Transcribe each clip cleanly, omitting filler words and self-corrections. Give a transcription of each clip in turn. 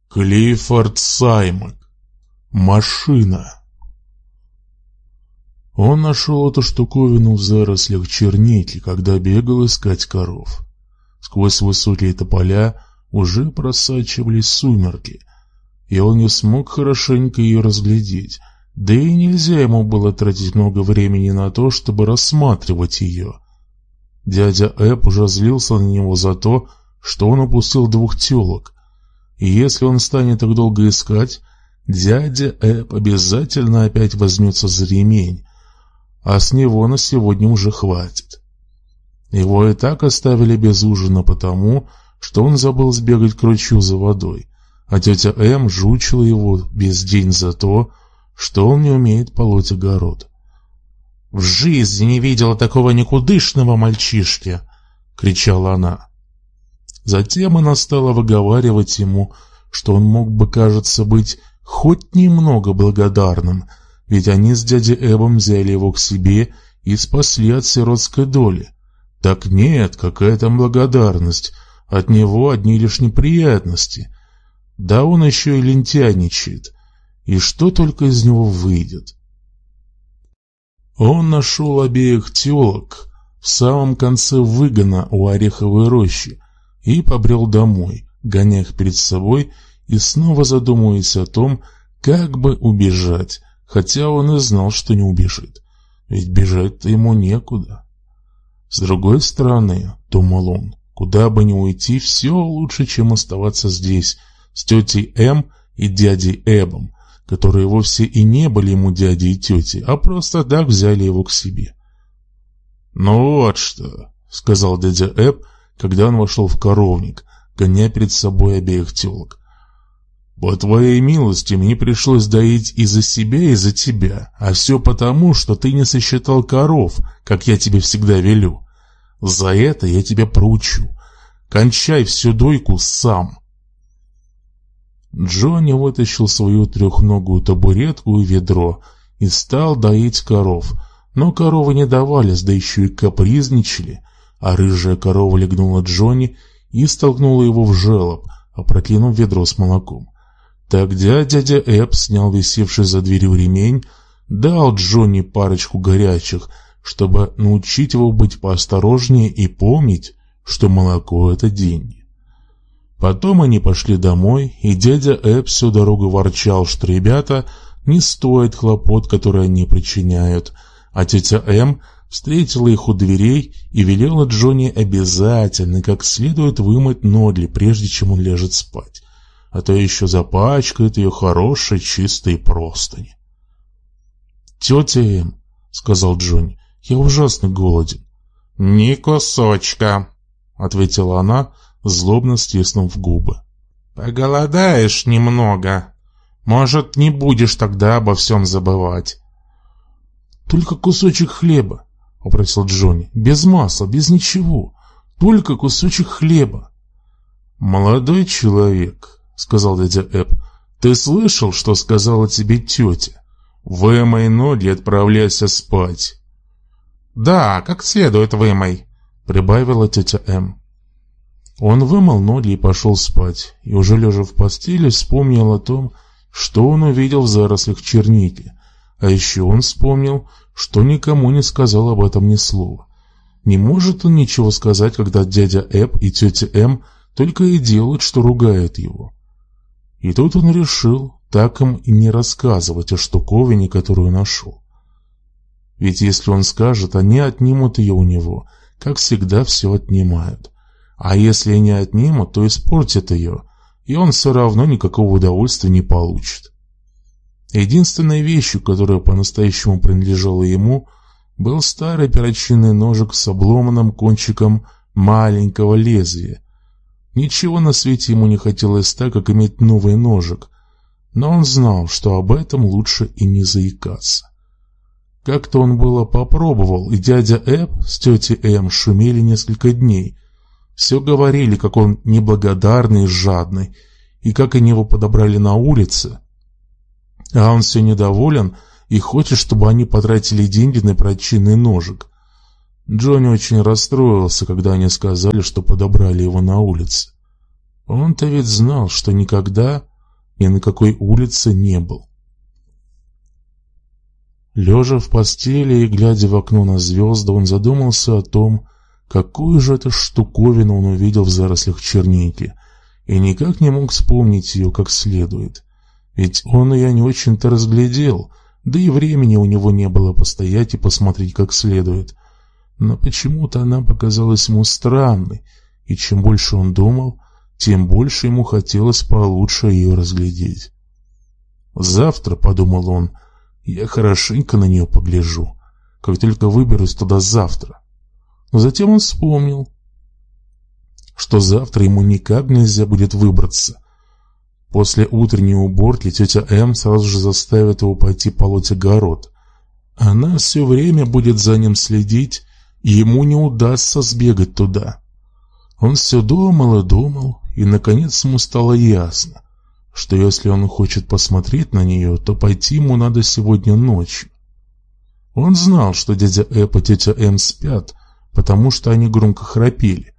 Клиффорд Саймак. Машина. Он нашел эту штуковину в зарослях черники, когда бегал искать коров. Сквозь высокие тополя уже просачивались сумерки, и он не смог хорошенько ее разглядеть, да и нельзя ему было тратить много времени на то, чтобы рассматривать ее. Дядя Эб уже злился на него за то, что он упустил 2 тёлок, и если он станет так долго искать, дядя Эб обязательно опять возьмется за ремень, а с него на сегодня уже хватит. Его и так оставили без ужина потому, что он забыл сбегать к ручью за водой, а тетя Эм жучила его весь день за то, что он не умеет полоть огород. «В жизни не видела такого никудышного мальчишки!» — кричала она. Затем она стала выговаривать ему, что он мог бы, кажется, быть хоть немного благодарным, ведь они с дядей Эбом взяли его к себе и спасли от сиротской доли. Так нет, какая там благодарность, от него одни лишь неприятности. Да он еще и лентяйничает, и что только из него выйдет. Он нашел обеих тёлок в самом конце выгона у ореховой рощи и побрел домой, гоня их перед собой и снова задумываясь о том, как бы убежать, хотя он и знал, что не убежит, ведь бежать-то ему некуда. С другой стороны, думал он, куда бы ни уйти, все лучше, чем оставаться здесь, с тетей Эм и дядей Эбом, которые вовсе и не были ему дядей и тетей, а просто так взяли его к себе. «Ну вот что», — сказал дядя Эб, когда он вошел в коровник, гоня перед собой обеих тёлок. «По твоей милости мне пришлось доить и за себя, и за тебя, а все потому, что ты не сосчитал коров, как я тебе всегда велю. За это я тебя проучу. Кончай всю дойку сам». Джонни вытащил свою 3-ногую табуретку и ведро и стал доить коров, но коровы не давались, да еще и капризничали, а рыжая корова легнула Джонни и столкнула его в желоб, опрокинув ведро с молоком. Тогда дядя Эб снял висевший за дверью ремень, дал Джонни парочку горячих, чтобы научить его быть поосторожнее и помнить, что молоко — это деньги. Потом они пошли домой, и дядя Эб всю дорогу ворчал, что ребята не стоят хлопот, которые они причиняют, а тетя Эм встретила их у дверей и велела Джонни обязательно как следует вымыть ноги, прежде чем он ляжет спать, а то еще запачкает ее хорошей чистой простыни. «Тетя Эм», — сказал Джонни, — «я ужасно голоден». «Ни кусочка», — ответила она, злобно стиснув губы. «Поголодаешь немного. Может, не будешь тогда обо всем забывать». «Только кусочек хлеба», — попросил Джонни, — «без масла, без ничего, только кусочек хлеба». «Молодой человек», — сказал дядя Эб, — «ты слышал, что сказала тебе тетя? Вымой ноги и отправляйся спать». «Да, как следует вымой», — прибавила тетя Эм. Он вымыл ноги и пошел спать, и уже лежа в постели вспомнил о том, что он увидел в зарослях черники, а еще он вспомнил, что никому не сказал об этом ни слова. Не может он ничего сказать, когда дядя Эб и тетя Эм только и делают, что ругают его. И тут он решил так им и не рассказывать о штуковине, которую нашел. Ведь если он скажет, они отнимут ее у него, как всегда все отнимают. А если не отнимут, то испортят ее, и он все равно никакого удовольствия не получит. Единственной вещью, которая по-настоящему принадлежала ему, был старый перочинный ножик с обломанным кончиком маленького лезвия. Ничего на свете ему не хотелось так, как иметь новый ножик, но он знал, что об этом лучше и не заикаться. Как-то он было попробовал, и дядя Эб с тетей Эм шумели несколько дней. Все говорили, как он неблагодарный и жадный, и как они его подобрали на улице. А он все недоволен и хочет, чтобы они потратили деньги на перочинный ножик. Джонни очень расстроился, когда они сказали, что подобрали его на улице. Он-то ведь знал, что никогда ни на какой улице не был. Лежа в постели и глядя в окно на звезды, он задумался о том, какую же это штуковину он увидел в зарослях черники, и никак не мог вспомнить ее как следует. Ведь он ее не очень-то разглядел, да и времени у него не было постоять и посмотреть как следует. Но почему-то она показалась ему странной, и чем больше он думал, тем больше ему хотелось получше ее разглядеть. «Завтра, — подумал он, — я хорошенько на нее погляжу, как только выберусь туда завтра». Но затем он вспомнил, что завтра ему никак нельзя будет выбраться. После утренней уборки тетя М сразу же заставит его пойти полоть огород. Она все время будет за ним следить, и ему не удастся сбегать туда. Он все думал и думал, и наконец ему стало ясно, что если он хочет посмотреть на нее, то пойти ему надо сегодня ночью. Он знал, что дядя Эп и тетя М спят, потому что они громко храпели.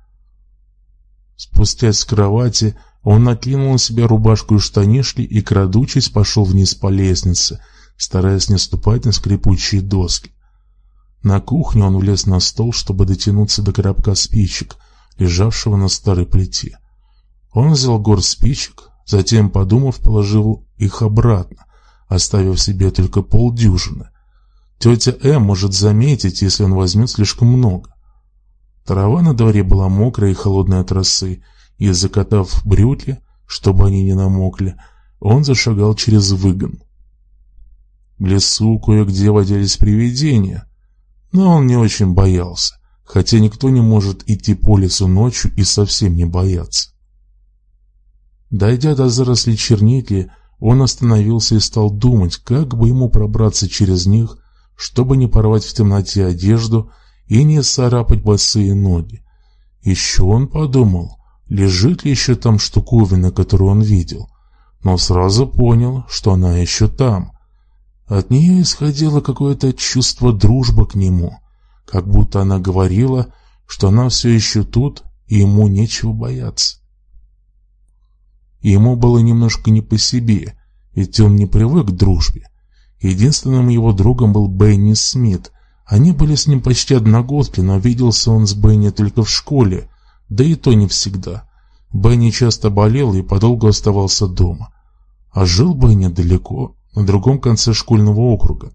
Спустясь с кровати, он накинул на себя рубашку и штанишки и, крадучись, пошел вниз по лестнице, стараясь не ступать на скрипучие доски. На кухне он влез на стол, чтобы дотянуться до коробка спичек, лежавшего на старой плите. Он взял горсть спичек, затем, подумав, положил их обратно, оставив себе только полдюжины. Тетя М может заметить, если он возьмет слишком много. Трава на дворе была мокрая и холодная от росы, и, закатав брюки, чтобы они не намокли, он зашагал через выгон. В лесу кое-где водились привидения, но он не очень боялся, хотя никто не может идти по лесу ночью и совсем не бояться. Дойдя до зарослей черники, он остановился и стал думать, как бы ему пробраться через них, чтобы не порвать в темноте одежду и не царапать босые ноги. Еще он подумал, лежит ли еще там штуковина, которую он видел, но сразу понял, что она еще там. От нее исходило какое-то чувство дружбы к нему, как будто она говорила, что она все еще тут, и ему нечего бояться. Ему было немножко не по себе, ведь он не привык к дружбе. Единственным его другом был Бенни Смит. Они были с ним почти одногодки, но виделся он с Бенни только в школе, да и то не всегда. Бенни часто болел и подолгу оставался дома. А жил Бенни далеко, на другом конце школьного округа.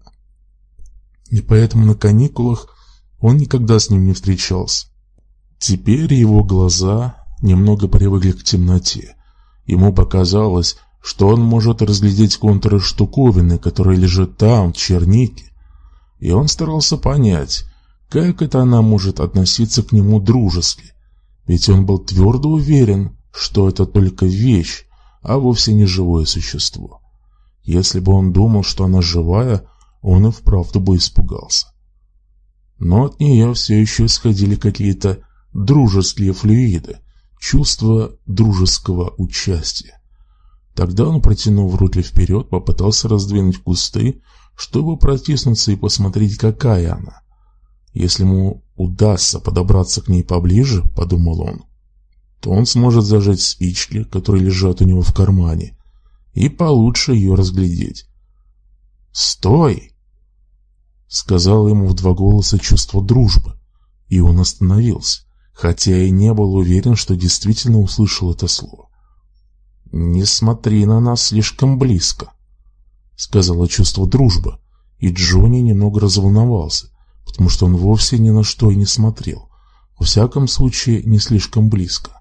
И поэтому на каникулах он никогда с ним не встречался. Теперь его глаза немного привыкли к темноте. Ему показалось, что он может разглядеть контуры штуковины, которая лежит там, в чернике. И он старался понять, как это она может относиться к нему дружески. Ведь он был твердо уверен, что это только вещь, а вовсе не живое существо. Если бы он думал, что она живая, он и вправду бы испугался. Но от нее все еще исходили какие-то дружеские флюиды, чувство дружеского участия. Тогда он, протянув руки вперед, попытался раздвинуть кусты, чтобы протиснуться и посмотреть, какая она. Если ему удастся подобраться к ней поближе, подумал он, то он сможет зажечь спички, которые лежат у него в кармане, и получше ее разглядеть. «Стой!» — сказал ему в два голоса чувство дружбы, и он остановился, хотя и не был уверен, что действительно услышал это слово. «Не смотри на нас слишком близко», — сказала чувство дружбы, и Джонни немного разволновался, потому что он вовсе ни на что и не смотрел, во всяком случае не слишком близко.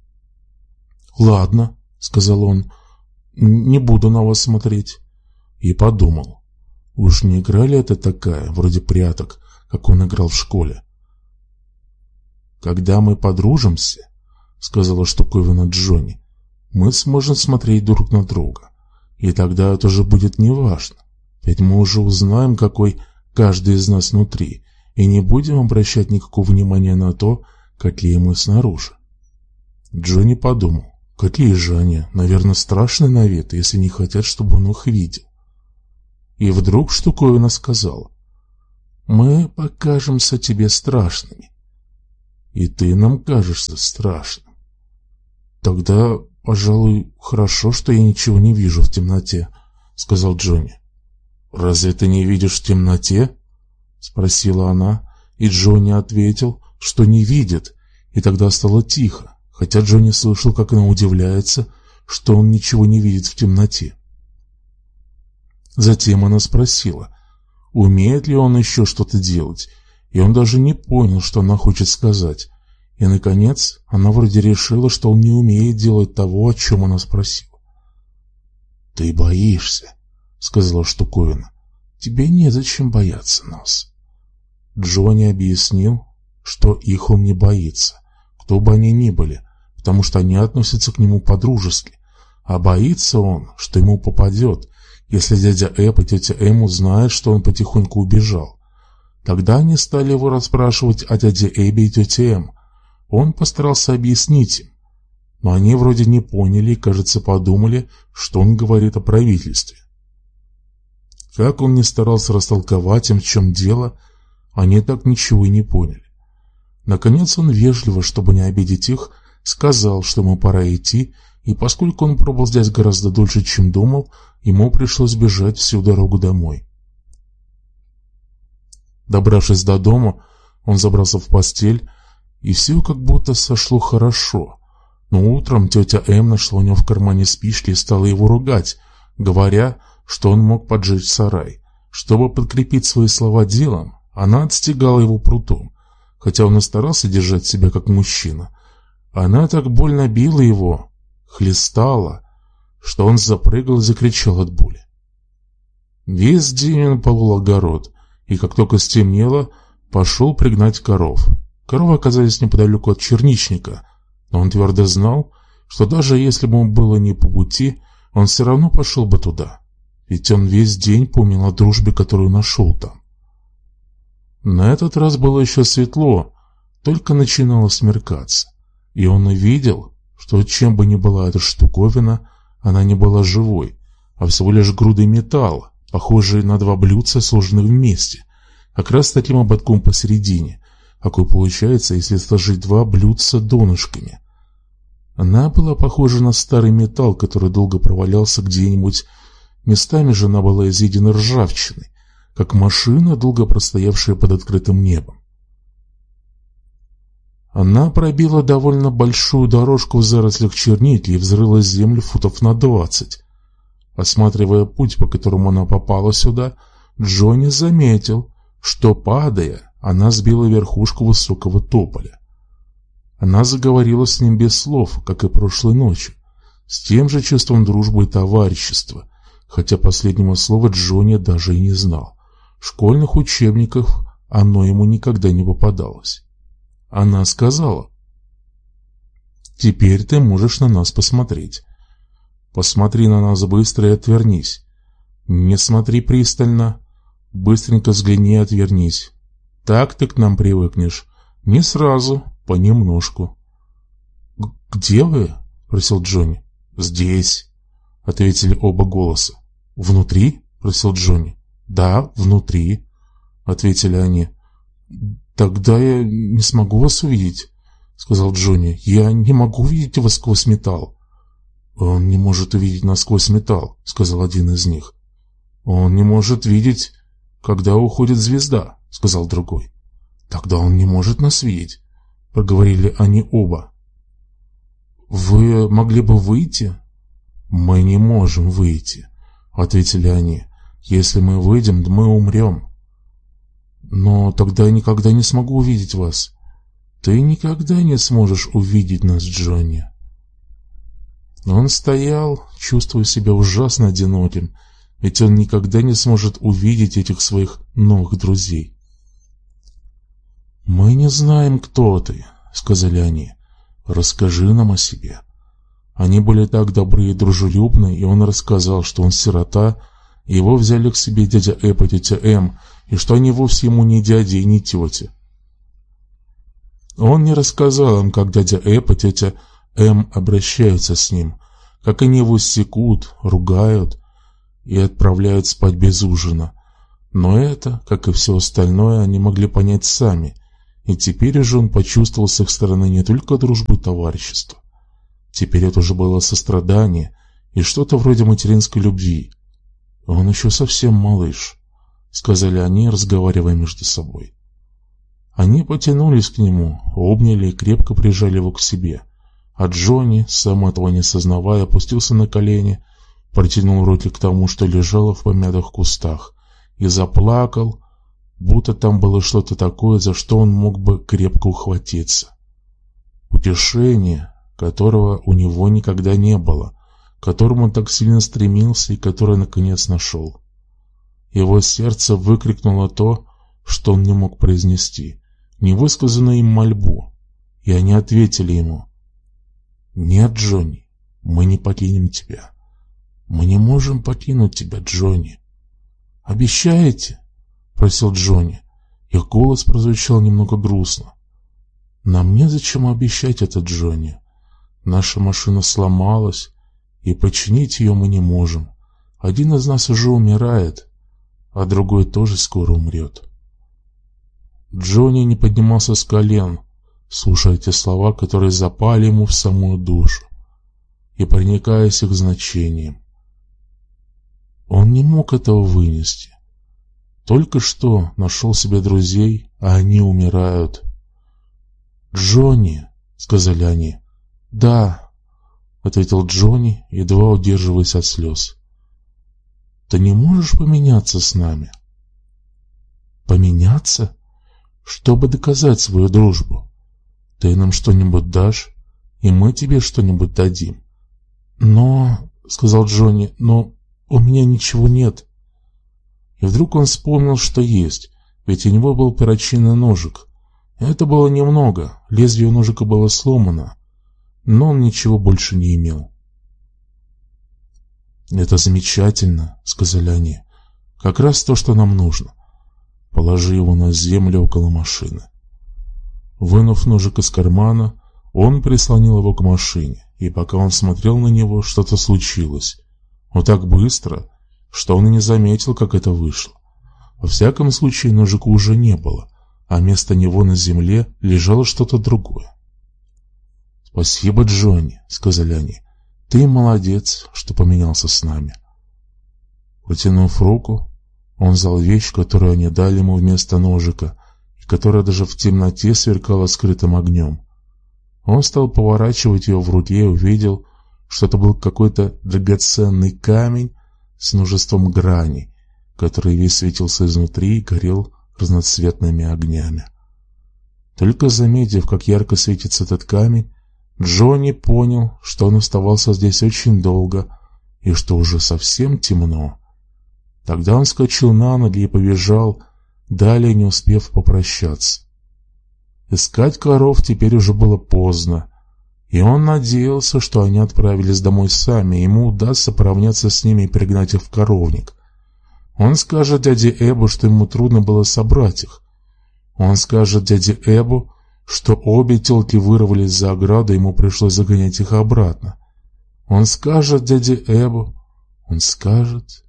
«Ладно», — сказал он, — «не буду на вас смотреть». И подумал, уж не игра ли это такая, вроде пряток, как он играл в школе. «Когда мы подружимся, — сказала штуковина Джонни, — мы сможем смотреть друг на друга, и тогда это уже будет неважно, ведь мы уже узнаем, какой каждый из нас внутри, и не будем обращать никакого внимания на то, какие мы снаружи». Джонни подумал, какие же они, наверное, страшные на вид, если не хотят, чтобы он их видел. И вдруг штуковина сказала: «Мы покажемся тебе страшными, и ты нам кажешься страшным. Тогда «Пожалуй, хорошо, что я ничего не вижу в темноте», — сказал Джонни. «Разве ты не видишь в темноте?» — спросила она, и Джонни ответил, что не видит, и тогда стало тихо, хотя Джонни слышал, как она удивляется, что он ничего не видит в темноте. Затем она спросила, умеет ли он еще что-то делать, и он даже не понял, что она хочет сказать. И, наконец, она вроде решила, что он не умеет делать того, о чем она спросила. «Ты боишься», — сказала штуковина. «Тебе незачем бояться нас». Джонни объяснил, что их он не боится, кто бы они ни были, потому что они относятся к нему по-дружески, а боится он, что ему попадет, если дядя Эб и тетя Эм узнают, что он потихоньку убежал. Тогда они стали его расспрашивать о дяде Эбе и тете Эм. Он постарался объяснить им, но они вроде не поняли и, кажется, подумали, что он говорит о правительстве. Как он ни старался растолковать им, в чем дело, они так ничего и не поняли. Наконец он вежливо, чтобы не обидеть их, сказал, что ему пора идти, и поскольку он пробыл здесь гораздо дольше, чем думал, ему пришлось бежать всю дорогу домой. Добравшись до дома, он забрался в постель, и все как будто сошло хорошо. Но утром тетя Эм нашла у него в кармане спички и стала его ругать, говоря, что он мог поджечь сарай. Чтобы подкрепить свои слова делом, она отстегала его прутом, хотя он и старался держать себя как мужчина. Она так больно била его, хлестала, что он запрыгал и закричал от боли. Весь день он полол огород, и как только стемнело, пошел пригнать коров. Коровы оказались неподалеку от черничника, но он твердо знал, что даже если бы ему было не по пути, он все равно пошел бы туда, ведь он весь день помнил о дружбе, которую нашел там. На этот раз было еще светло, только начинало смеркаться, и он увидел, что чем бы ни была эта штуковина, она не была живой, а всего лишь грудой металла, похожей на два блюдца, сложенных вместе, как раз таким ободком посередине, какой получается, если сложить два блюдца донышками. Она была похожа на старый металл, который долго провалялся где-нибудь, местами же она была изъедена ржавчиной, как машина, долго простоявшая под открытым небом. Она пробила довольно большую дорожку в зарослях черники и взрыла землю футов на 20. Осматривая путь, по которому она попала сюда, Джонни заметил, что, падая, она сбила верхушку высокого тополя. Она заговорила с ним без слов, как и прошлой ночью, с тем же чувством дружбы и товарищества, хотя последнего слова Джонни даже и не знал. В школьных учебниках оно ему никогда не попадалось. Она сказала: «Теперь ты можешь на нас посмотреть. Посмотри на нас быстро и отвернись. Не смотри пристально, быстренько взгляни и отвернись. Так ты к нам привыкнешь. Не сразу, понемножку». «Где вы?» — спросил Джонни. «Здесь», — ответили оба голоса. «Внутри?» — спросил Джонни. «Да, внутри», — ответили они. «Тогда я не смогу вас увидеть», — сказал Джонни. «Я не могу увидеть вас сквозь металл». «Он не может увидеть нас сквозь металл», — сказал один из них. «Он не может видеть, когда уходит звезда», — сказал другой. «Тогда он не может нас видеть», — проговорили они оба. «Вы могли бы выйти?» «Мы не можем выйти», — ответили они. «Если мы выйдем, мы умрем». «Но тогда я никогда не смогу увидеть вас». «Ты никогда не сможешь увидеть нас, Джонни». Он стоял, чувствуя себя ужасно одиноким, ведь он никогда не сможет увидеть этих своих новых друзей. «Мы не знаем, кто ты», — сказали они. «Расскажи нам о себе». Они были так добры и дружелюбны, и он рассказал, что он сирота, и его взяли к себе дядя Эб и тетя Эм, и что они вовсе ему не дяди и не тети. Он не рассказал им, как дядя Эб и тетя Эм обращаются с ним, как они его секут, ругают и отправляют спать без ужина. Но это, как и все остальное, они могли понять сами, и теперь уже он почувствовал с их стороны не только дружбу и товарищество, Теперь это уже было сострадание и что-то вроде материнской любви. «Он еще совсем малыш», — сказали они, разговаривая между собой. Они потянулись к нему, обняли и крепко прижали его к себе. А Джонни, сам этого не сознавая, опустился на колени, протянул руки к тому, что лежало в помятых кустах, и заплакал, будто там было что-то такое, за что он мог бы крепко ухватиться. Утешение, которого у него никогда не было, к которому он так сильно стремился и которое наконец нашел. Его сердце выкрикнуло то, что он не мог произнести, невысказанную им мольбу, и они ответили ему: «Нет, Джонни, мы не покинем тебя. Мы не можем покинуть тебя, Джонни». «Обещаете?» — просил Джонни. Их голос прозвучал немного грустно. «Нам незачем обещать это, Джонни. Наша машина сломалась, и починить ее мы не можем. Один из нас уже умирает, а другой тоже скоро умрет». Джонни не поднимался с колен, слушая эти слова, которые запали ему в самую душу, и проникаясь их значением. Он не мог этого вынести. Только что нашел себе друзей, а они умирают. «Джонни», — сказали они. «Да», — ответил Джонни, едва удерживаясь от слез. «Ты не можешь поменяться с нами?» «Поменяться? Чтобы доказать свою дружбу. Ты нам что-нибудь дашь, и мы тебе что-нибудь дадим». «Но», — сказал Джонни, — «но у меня ничего нет». И вдруг он вспомнил, что есть, ведь у него был перочинный ножик. Это было немного, лезвие ножика было сломано, но он ничего больше не имел. «Это замечательно», — сказали они, — «как раз то, что нам нужно. Положи его на землю около машины». Вынув ножик из кармана, он прислонил его к машине, и пока он смотрел на него, что-то случилось. Но так быстро, что он и не заметил, как это вышло. Во всяком случае, ножика уже не было, а вместо него на земле лежало что-то другое. «Спасибо, Джонни», — сказали они, — «ты молодец, что поменялся с нами». Протянув руку, он взял вещь, которую они дали ему вместо ножика, и которая даже в темноте сверкала скрытым огнем. Он стал поворачивать ее в руке и увидел, что это был какой-то драгоценный камень с множеством граней, который весь светился изнутри и горел разноцветными огнями. Только заметив, как ярко светится этот камень, Джонни понял, что он оставался здесь очень долго и что уже совсем темно. Тогда он вскочил на ноги и побежал, далее не успев попрощаться. Искать коров теперь уже было поздно, и он надеялся, что они отправились домой сами, и ему удастся поравняться с ними и пригнать их в коровник. Он скажет дяде Эбу, что ему трудно было собрать их. Он скажет дяде Эбу, что обе телки вырвались за ограду, и ему пришлось загонять их обратно. Он скажет дяде Эбу, он скажет.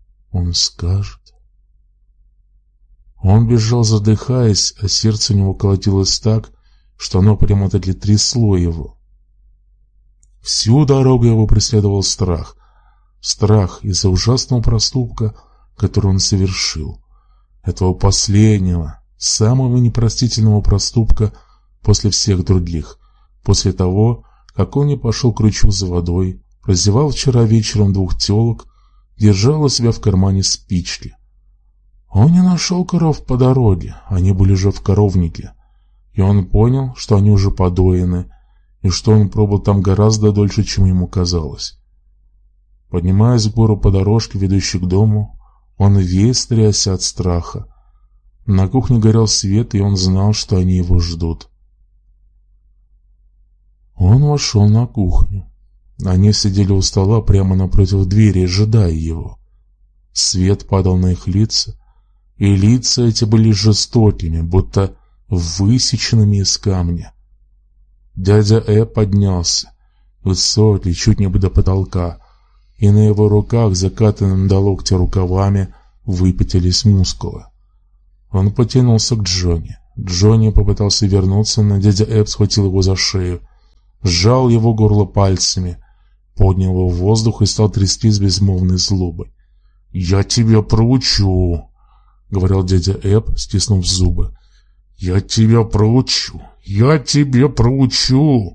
Он бежал, задыхаясь, а сердце у него колотилось так, что оно прямо-таки трясло его. Всю дорогу его преследовал страх. Страх из-за ужасного проступка, который он совершил. Этого последнего, самого непростительного проступка после всех других. После того, как он не пошел к ручью за водой, раздевал вчера вечером 2 телок, держал у себя в кармане спички. Он не нашел коров по дороге, они были уже в коровнике, и он понял, что они уже подоены, и что он пробыл там гораздо дольше, чем ему казалось. Поднимаясь в гору по дорожке, ведущей к дому, он весь трясся от страха. На кухне горел свет, и он знал, что они его ждут. Он вошел на кухню. Они сидели у стола прямо напротив двери, ожидая его. Свет падал на их лица, и лица эти были жестокими, будто высеченными из камня. Дядя Эб поднялся, высокий, чуть не до потолка, и на его руках, закатанным до локтя рукавами, выпятились мускулы. Он потянулся к Джонни. Джонни попытался вернуться, но дядя Эб схватил его за шею. сжал его горло пальцами, поднял его в воздух и стал трясти с безмолвной злобой. «Я тебя проучу», — говорил дядя Эб, стиснув зубы. «Я тебя проучу! Я тебя проучу!»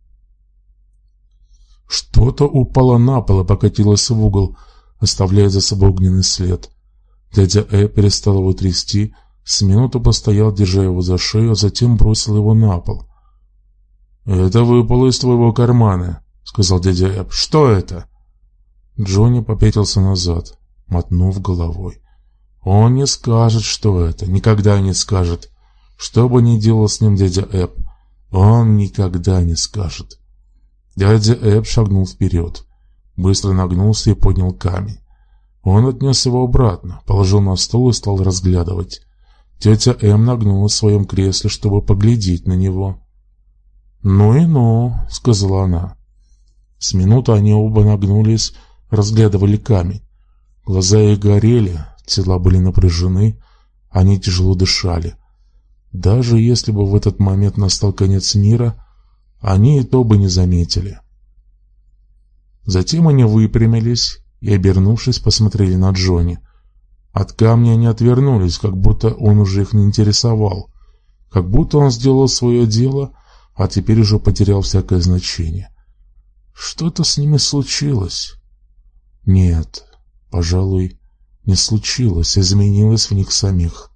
Что-то упало на пол и покатилось в угол, оставляя за собой огненный след. Дядя Эб перестал его трясти, с минуту постоял, держа его за шею, а затем бросил его на пол. «Это выпало из твоего кармана», — сказал дядя Эб. «Что это?» Джонни попятился назад, мотнув головой. «Он не скажет, что это, никогда не скажет. Что бы ни делал с ним дядя Эб, он никогда не скажет». Дядя Эб шагнул вперед, быстро нагнулся и поднял камень. Он отнес его обратно, положил на стол и стал разглядывать. Тетя Эм нагнулась в своем кресле, чтобы поглядеть на него. «Ну и ну», — сказала она. С минуты они оба нагнулись, разглядывали камень. Глаза их горели, тела были напряжены, они тяжело дышали. Даже если бы в этот момент настал конец мира, они и то бы не заметили. Затем они выпрямились и, обернувшись, посмотрели на Джонни. От камня они отвернулись, как будто он уже их не интересовал, как будто он сделал свое дело, а теперь уже потерял всякое значение. Что-то с ними случилось? Нет, пожалуй, не случилось, изменилось в них самих.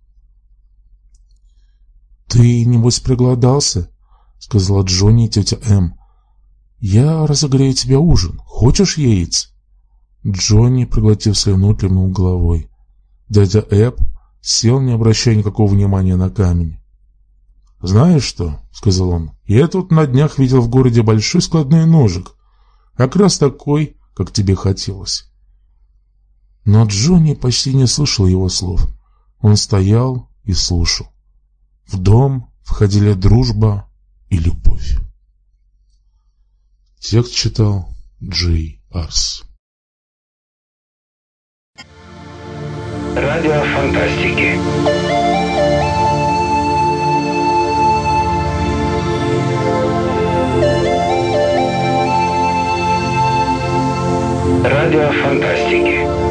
«Ты, небось, проголодался?» — сказала Джонни и тетя Эм. «Я разогрею тебе ужин. Хочешь яиц?» Джонни, проглотив слюну, кивнул головой. Дядя Эб сел, не обращая никакого внимания на камень. «Знаешь что?» — сказал он. «Я тут на днях видел в городе большой складной ножик. Как раз такой, как тебе хотелось». Но Джонни почти не слышал его слов. Он стоял и слушал. В дом входили дружба и любовь. Текст читал Джей Арс. Радио фантастики. Радио фантастики.